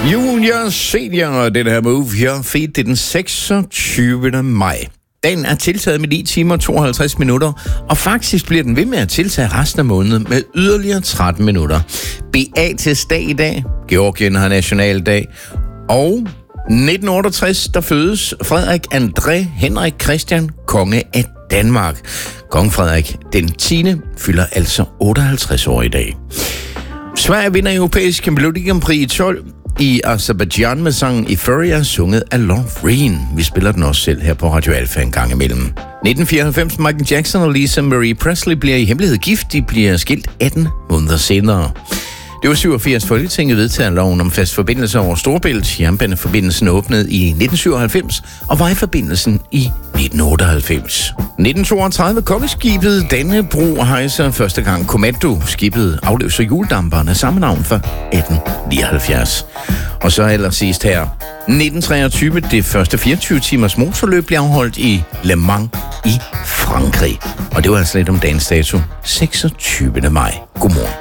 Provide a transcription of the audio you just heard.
Junior Senior, det her Move her, feed, det er den 26. maj. Dagen er tiltaget med 9 timer og 52 minutter, og faktisk bliver den ved med at tiltage resten af måneden med yderligere 13 minutter. Beates dag i dag, Georgien har nationaldag, og 1968, der fødes Frederik André Henrik Christian, konge af Danmark. Kong Frederik den 10. fylder altså 58 år i dag. Sverige vinder europæisk Melodi Grand Prix i 12 i Azerbaijan med sangen Euphoria, sunget af Loreen. Vi spiller den også selv her på Radio Alfa en gang imellem. 1994, Michael Jackson og Lisa Marie Presley bliver i hemmelighed gift. De bliver skilt 18 måneder senere. Det var 87. Folketinget vedtager loven om fast forbindelse over Storebælt. Jernbaneforbindelsen åbnede i 1997 og vejforbindelsen i 1998. 1932 kongeskibet Dannebro hejser første gang kommando. Skibet afløser hjuldamperen af samme navn fra 1879. Og så allersidst her. 1923, det første 24 timers motorløb bliver afholdt i Le Mans i Frankrig. Og det var altså lidt om dagens dato, 26. maj. Godmorgen.